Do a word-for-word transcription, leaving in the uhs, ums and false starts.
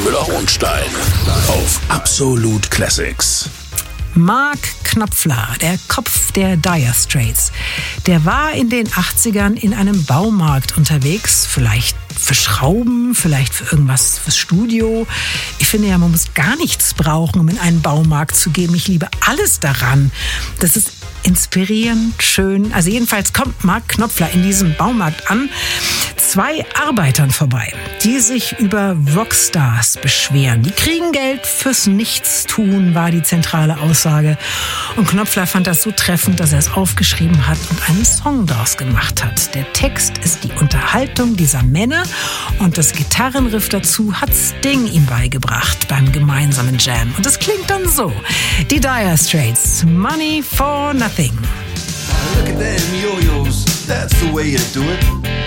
Müller-Hohenstein auf Absolut Classics. Mark Knopfler, der Kopf der Dire Straits, der war in den achtzigern in einem Baumarkt unterwegs, vielleicht für Schrauben, vielleicht für irgendwas fürs Studio. Ich finde ja, man muss gar nichts brauchen, um in einen Baumarkt zu gehen. Ich liebe alles daran. Das ist inspirierend, schön. Also jedenfalls kommt Mark Knopfler in diesem Baumarkt an, zwei Arbeitern vorbei, die sich über Rockstars beschweren. Die kriegen Geld fürs Nichtstun, war die zentrale Aussage. Und Knopfler fand das so treffend, dass er es aufgeschrieben hat und einen Song daraus gemacht hat. Der Text ist die Unterhaltung dieser Männer und das Gitarrenriff dazu hat Sting ihm beigebracht beim gemeinsamen Jam. Und das klingt dann so. Die Dire Straits, Money for Nothing. Look at them yo-yos, that's the way you do it.